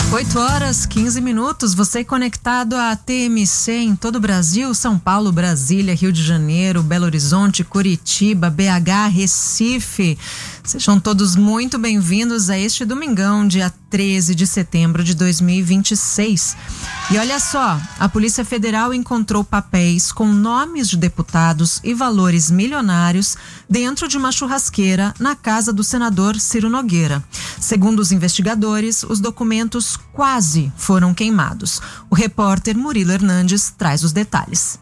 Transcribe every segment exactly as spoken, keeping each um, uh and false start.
oito horas, quinze minutos, você conectado à T M C em todo o Brasil, São Paulo, Brasília, Rio de Janeiro, Belo Horizonte, Curitiba, B H, Recife. Sejam todos muito bem-vindos a este domingão, dia treze de setembro de dois mil e vinte e seis. E olha só, a Polícia Federal encontrou papéis com nomes de deputados e valores milionários dentro de uma churrasqueira na casa do senador Ciro Nogueira. Segundo os investigadores, os documentos quase foram queimados. O repórter Murilo Hernandes traz os detalhes.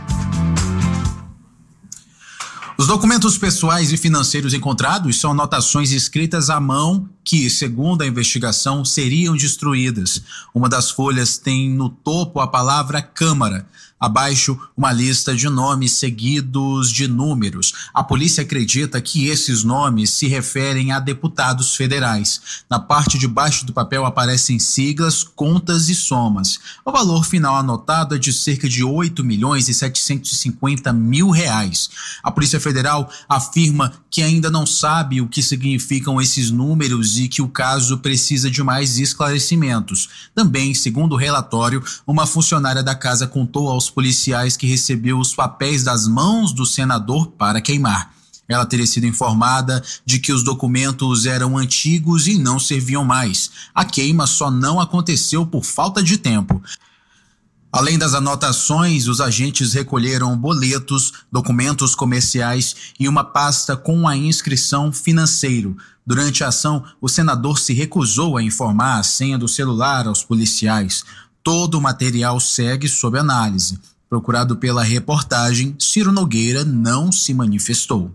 Os documentos pessoais e financeiros encontrados são anotações escritas à mão que, segundo a investigação, seriam destruídas. Uma das folhas tem no topo a palavra Câmara. Abaixo, uma lista de nomes seguidos de números. A polícia acredita que esses nomes se referem a deputados federais. Na parte de baixo do papel aparecem siglas, contas e somas. O valor final anotado é de cerca de oito milhões e setecentos e cinquenta mil reais. A Polícia Federal afirma que ainda não sabe o que significam esses números e que o caso precisa de mais esclarecimentos. Também, segundo o relatório, uma funcionária da casa contou aos policiais que recebeu os papéis das mãos do senador para queimar. Ela teria sido informada de que os documentos eram antigos e não serviam mais. A queima só não aconteceu por falta de tempo. Além das anotações, os agentes recolheram boletos, documentos comerciais e uma pasta com a inscrição financeiro. Durante a ação, o senador se recusou a informar a senha do celular aos policiais. Todo o material segue sob análise. Procurado pela reportagem, Ciro Nogueira não se manifestou.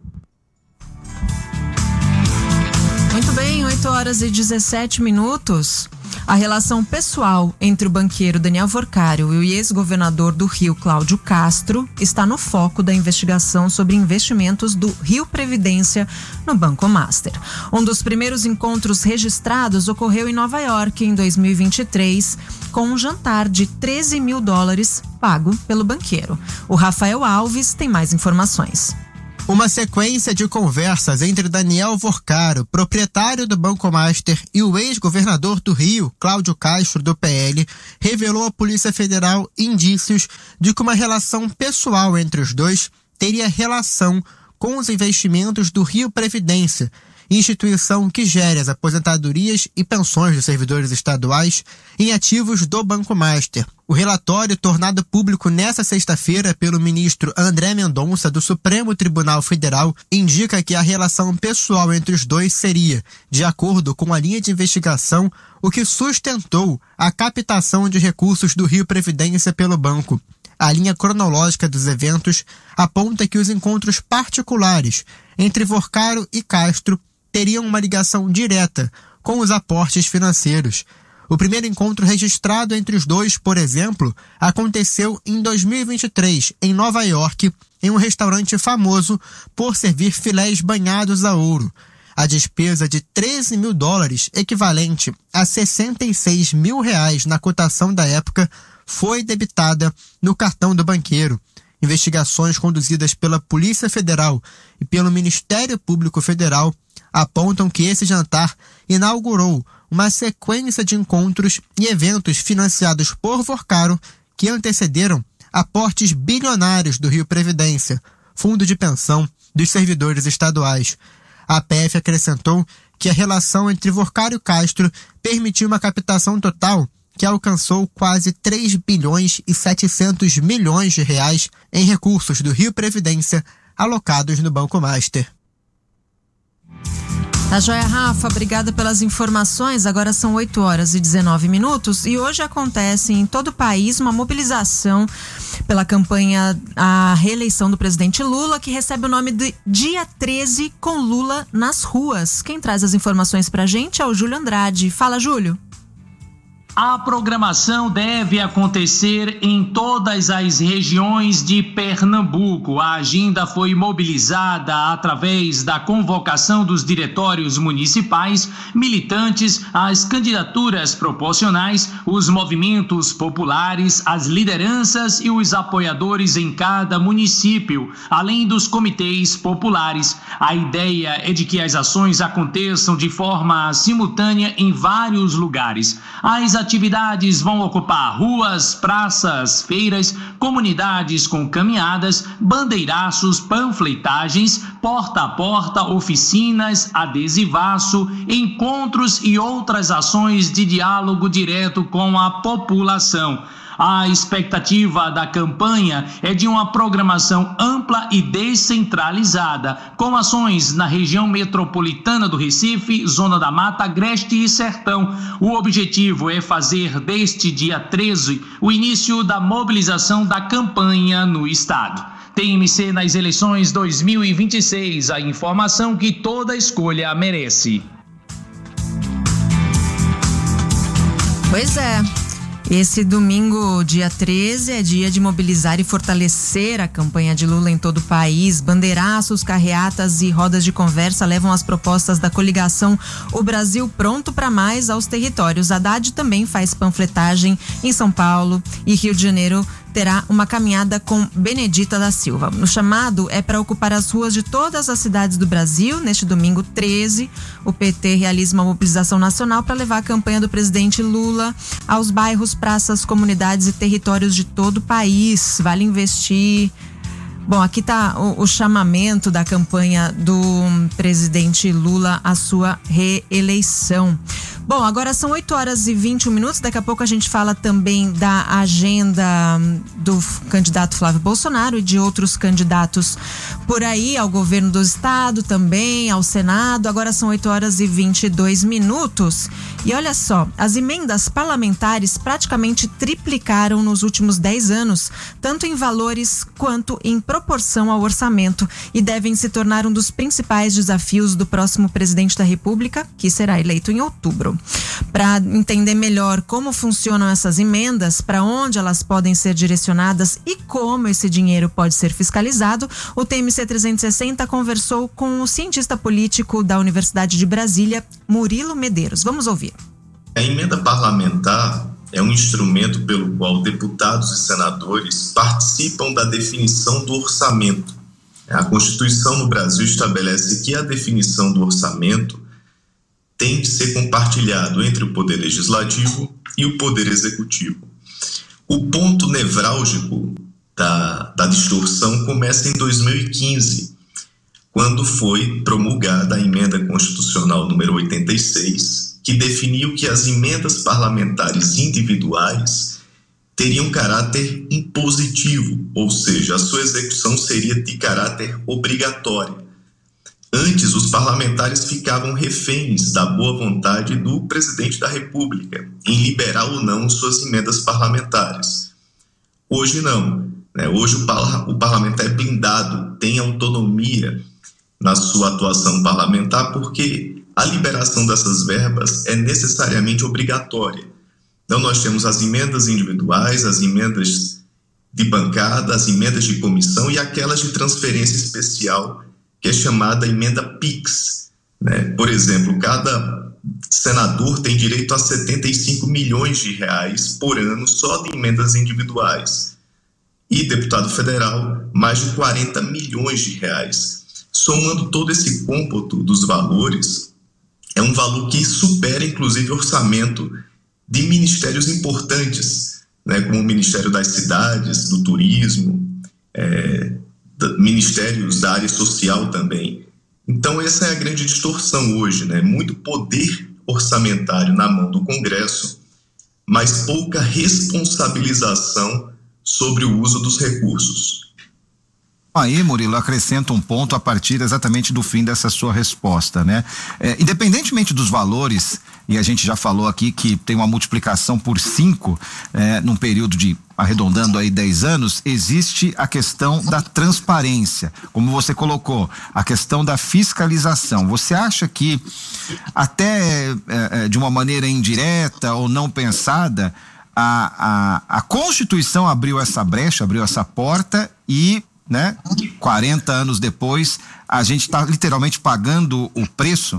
Muito bem, oito horas e dezessete minutos. A relação pessoal entre o banqueiro Daniel Workário e o ex-governador do Rio, Cláudio Castro, está no foco da investigação sobre investimentos do Rio Previdência no Banco Master. Um dos primeiros encontros registrados ocorreu em Nova York em dois mil e vinte e três, com um jantar de treze mil dólares pago pelo banqueiro. O Rafael Alves tem mais informações. Uma sequência de conversas entre Daniel Workário, proprietário do Banco Master, e o ex-governador do Rio, Cláudio Castro, do P L, revelou à Polícia Federal indícios de que uma relação pessoal entre os dois teria relação com os investimentos do Rio Previdência, instituição que gere as aposentadorias e pensões dos servidores estaduais em ativos do Banco Master. O relatório, tornado público nesta sexta-feira pelo ministro André Mendonça, do Supremo Tribunal Federal, indica que a relação pessoal entre os dois seria, de acordo com a linha de investigação, o que sustentou a captação de recursos do Rio Previdência pelo banco. A linha cronológica dos eventos aponta que os encontros particulares entre Workário e Castro teriam uma ligação direta com os aportes financeiros. O primeiro encontro registrado entre os dois, por exemplo, aconteceu em dois mil e vinte e três, em Nova York, em um restaurante famoso por servir filés banhados a ouro. A despesa de treze mil dólares, equivalente a sessenta e seis mil reais na cotação da época, foi debitada no cartão do banqueiro. Investigações conduzidas pela Polícia Federal e pelo Ministério Público Federal apontam que esse jantar inaugurou uma sequência de encontros e eventos financiados por Workário que antecederam aportes bilionários do Rio Previdência, fundo de pensão dos servidores estaduais. A P F acrescentou que a relação entre Workário e Castro permitiu uma captação total que alcançou quase três bilhões e setecentos milhões de reais em recursos do Rio Previdência alocados no Banco Master. Tá joia, Rafa, obrigada pelas informações. Agora são oito horas e dezenove minutos e hoje acontece em todo o país uma mobilização pela campanha à reeleição do presidente Lula, que recebe o nome de Dia treze com Lula nas ruas. Quem traz as informações pra gente é o Júlio Andrade. Fala, Júlio. A programação deve acontecer em todas as regiões de Pernambuco. A agenda foi mobilizada através da convocação dos diretórios municipais, militantes, as candidaturas proporcionais, os movimentos populares, as lideranças e os apoiadores em cada município, além dos comitês populares. A ideia é de que as ações aconteçam de forma simultânea em vários lugares. As atividades vão ocupar ruas, praças, feiras, comunidades com caminhadas, bandeiraços, panfletagens, porta a porta, oficinas, adesivaço, encontros e outras ações de diálogo direto com a população. A expectativa da campanha é de uma programação ampla e descentralizada, com ações na região metropolitana do Recife, Zona da Mata, Agreste e Sertão. O objetivo é fazer deste dia treze o início da mobilização da campanha no estado. T M C nas eleições dois mil e vinte e seis, a informação que toda escolha merece. Pois é. Esse domingo, dia treze, é dia de mobilizar e fortalecer a campanha de Lula em todo o país. Bandeiraços, carreatas e rodas de conversa levam as propostas da coligação O Brasil Pronto para Mais aos territórios. Haddad também faz panfletagem em São Paulo e Rio de Janeiro terá uma caminhada com Benedita da Silva. O chamado é para ocupar as ruas de todas as cidades do Brasil. Neste domingo treze, o P T realiza uma mobilização nacional para levar a campanha do presidente Lula aos bairros, praças, comunidades e territórios de todo o país. Vale investir. Bom, aqui está o, o chamamento da campanha do presidente Lula à sua reeleição. Bom, agora são oito horas e vinte e um minutos. Daqui a pouco a gente fala também da agenda do candidato Flávio Bolsonaro e de outros candidatos por aí, ao governo do estado também, ao Senado. Agora são oito horas e vinte e dois minutos. E olha só, as emendas parlamentares praticamente triplicaram nos últimos dez anos, tanto em valores quanto em proporção ao orçamento, e devem se tornar um dos principais desafios do próximo presidente da República, que será eleito em outubro. Para entender melhor como funcionam essas emendas, para onde elas podem ser direcionadas e como esse dinheiro pode ser fiscalizado, o T M C trezentos e sessenta conversou com o cientista político da Universidade de Brasília, Murilo Medeiros. Vamos ouvir. A emenda parlamentar é um instrumento pelo qual deputados e senadores participam da definição do orçamento. A Constituição no Brasil estabelece que a definição do orçamento tem de ser compartilhado entre o Poder Legislativo e o Poder Executivo. O ponto nevrálgico da, da distorção começa em dois mil e quinze, quando foi promulgada a Emenda Constitucional número oitenta e seis, que definiu que as emendas parlamentares individuais teriam caráter impositivo, ou seja, a sua execução seria de caráter obrigatório. Antes, os parlamentares ficavam reféns da boa vontade do presidente da República em liberar ou não suas emendas parlamentares. Hoje não. Né? Hoje o, parla- o parlamentar é blindado, tem autonomia na sua atuação parlamentar, porque a liberação dessas verbas é necessariamente obrigatória. Então nós temos as emendas individuais, as emendas de bancada, as emendas de comissão e aquelas de transferência especial, que é chamada emenda PIX. Né? Por exemplo, cada senador tem direito a setenta e cinco milhões de reais por ano só de emendas individuais. E deputado federal, mais de quarenta milhões de reais. Somando todo esse cômputo dos valores, é um valor que supera, inclusive, o orçamento de ministérios importantes, né? Como o Ministério das Cidades, do Turismo, é, ministérios da área social também. Então essa é a grande distorção hoje, né? Muito poder orçamentário na mão do Congresso, mas pouca responsabilização sobre o uso dos recursos. Aí, Murilo, acrescenta um ponto a partir exatamente do fim dessa sua resposta, né? É, independentemente dos valores, e a gente já falou aqui que tem uma multiplicação por cinco, é, num período de, arredondando aí dez anos, existe a questão da transparência, como você colocou, a questão da fiscalização. Você acha que até é, é, de uma maneira indireta ou não pensada, a, a, a Constituição abriu essa brecha, abriu essa porta e, né, quarenta anos depois, a gente está literalmente pagando o preço?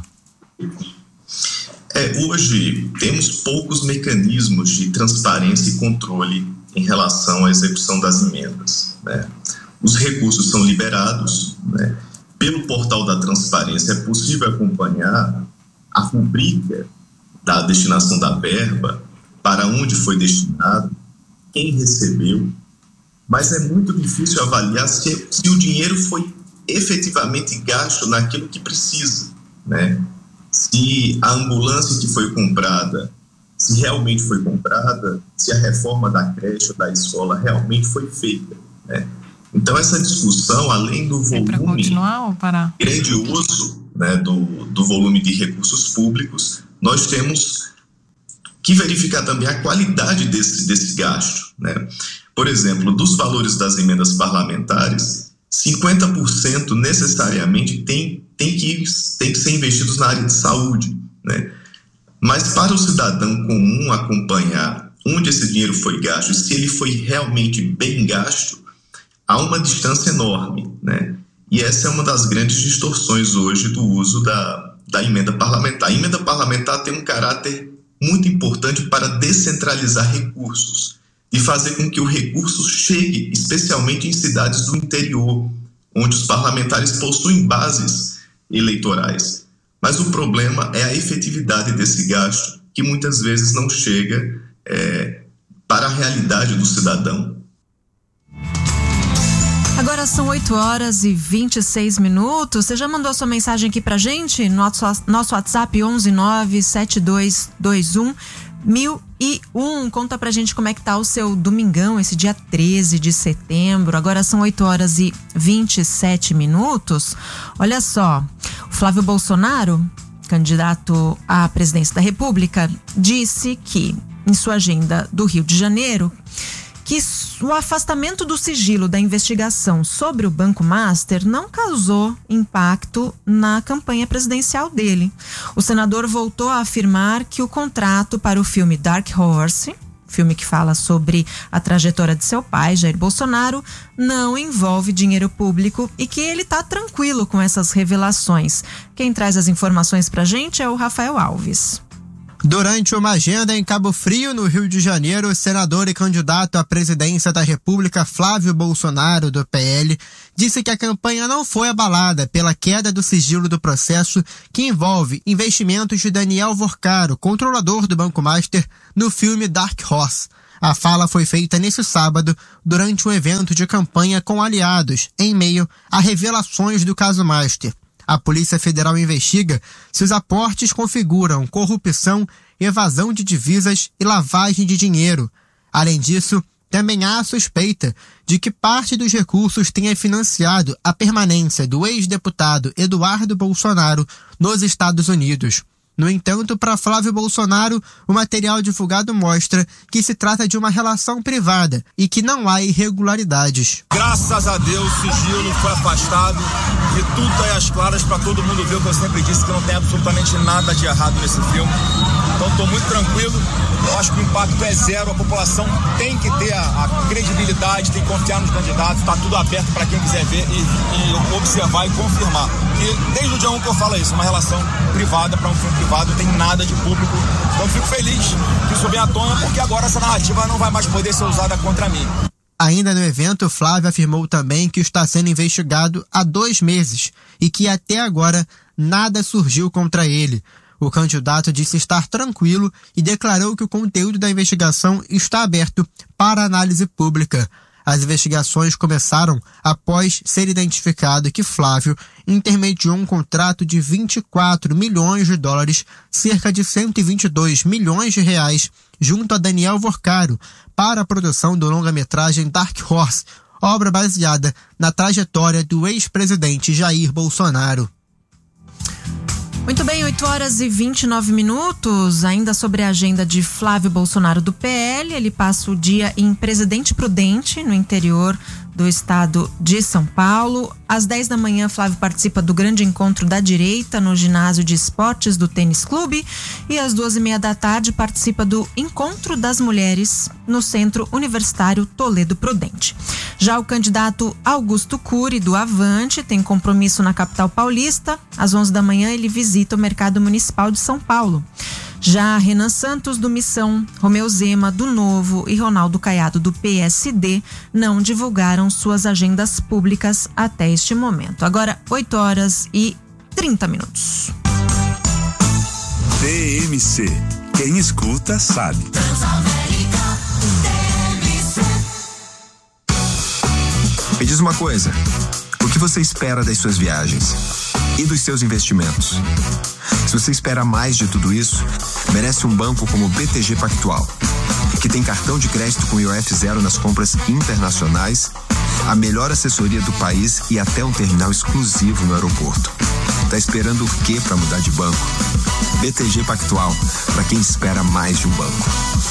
É, hoje temos poucos mecanismos de transparência e controle em relação à execução das emendas, né? Os recursos são liberados, né? Pelo portal da transparência é possível acompanhar a rubrica da destinação da verba para onde foi destinado, quem recebeu, mas é muito difícil avaliar se, se o dinheiro foi efetivamente gasto naquilo que precisa, né? Se a ambulância que foi comprada, se realmente foi comprada, se a reforma da creche ou da escola realmente foi feita, né? Então essa discussão, além do volume grandioso, né, do, do volume de recursos públicos, nós temos que verificar também a qualidade desse, desse gasto, né? Por exemplo, dos valores das emendas parlamentares, cinquenta por cento necessariamente tem, tem, que, tem que ser investidos na área de saúde, né? Mas para o cidadão comum acompanhar onde esse dinheiro foi gasto e se ele foi realmente bem gasto, há uma distância enorme, né? E essa é uma das grandes distorções hoje do uso da, da emenda parlamentar. A emenda parlamentar tem um caráter muito importante para descentralizar recursos e fazer com que o recurso chegue, especialmente em cidades do interior, onde os parlamentares possuem bases eleitorais. Mas o problema é a efetividade desse gasto, que muitas vezes não chega é, para a realidade do cidadão. Agora são oito horas e vinte e seis minutos. Você já mandou a sua mensagem aqui pra gente? Nosso, nosso WhatsApp onze nove sete dois dois um mil e um. Conta pra gente como é que tá o seu domingão, esse dia treze de setembro. Agora são oito horas e vinte e sete minutos. Olha só, o Flávio Bolsonaro, candidato à presidência da República, disse que em sua agenda do Rio de Janeiro que o afastamento do sigilo da investigação sobre o Banco Master não causou impacto na campanha presidencial dele. O senador voltou a afirmar que o contrato para o filme Dark Horse, filme que fala sobre a trajetória de seu pai, Jair Bolsonaro, não envolve dinheiro público e que ele está tranquilo com essas revelações. Quem traz as informações pra gente é o Rafael Alves. Durante uma agenda em Cabo Frio, no Rio de Janeiro, o senador e candidato à presidência da República, Flávio Bolsonaro, do P L, disse que a campanha não foi abalada pela queda do sigilo do processo que envolve investimentos de Daniel Vorcaro, controlador do Banco Master, no filme Dark Horse. A fala foi feita nesse sábado, durante um evento de campanha com aliados, em meio a revelações do caso Master. A Polícia Federal investiga se os aportes configuram corrupção, evasão de divisas e lavagem de dinheiro. Além disso, também há a suspeita de que parte dos recursos tenha financiado a permanência do ex-deputado Eduardo Bolsonaro nos Estados Unidos. No entanto, para Flávio Bolsonaro, o material divulgado mostra que se trata de uma relação privada e que não há irregularidades. Graças a Deus, o sigilo foi afastado e tudo está aí às claras para todo mundo ver o que eu sempre disse, que não tem absolutamente nada de errado nesse filme. Então estou muito tranquilo, eu acho que o impacto é zero, a população tem que ter a, a credibilidade, tem que confiar nos candidatos, está tudo aberto para quem quiser ver e, e observar e confirmar. E desde o dia um que eu falo isso, uma relação privada para um filme privado, não tem nada de público. Então fico feliz que isso venha à tona, porque agora essa narrativa não vai mais poder ser usada contra mim. Ainda no evento, Flávio afirmou também que está sendo investigado há dois meses e que até agora nada surgiu contra ele. O candidato disse estar tranquilo e declarou que o conteúdo da investigação está aberto para análise pública. As investigações começaram após ser identificado que Flávio intermediou um contrato de vinte e quatro milhões de dólares, cerca de cento e vinte e dois milhões de reais, junto a Daniel Vorcaro, para a produção do longa-metragem Dark Horse, obra baseada na trajetória do ex-presidente Jair Bolsonaro. Muito bem, oito horas e vinte e nove minutos, ainda sobre a agenda de Flávio Bolsonaro do P L, ele passa o dia em Presidente Prudente, no interior do estado de São Paulo. Às dez da manhã, Flávio participa do grande encontro da direita no ginásio de esportes do Tênis Clube e às duas e meia da tarde participa do Encontro das Mulheres no Centro Universitário Toledo Prudente. Já o candidato Augusto Cury, do Avante, tem compromisso na capital paulista. Às onze da manhã, ele visita o Mercado Municipal de São Paulo. Já Renan Santos, do Missão, Romeu Zema, do Novo e Ronaldo Caiado, do P S D, não divulgaram suas agendas públicas até este momento. Agora, oito horas e trinta minutos. T M C, Quem escuta sabe. Me diz uma coisa, o que você espera das suas viagens e dos seus investimentos? Se você espera mais de tudo isso, merece um banco como o B T G Pactual, que tem cartão de crédito com I O F zero nas compras internacionais, a melhor assessoria do país e até um terminal exclusivo no aeroporto. Tá esperando o quê para mudar de banco? B T G Pactual, para quem espera mais de um banco.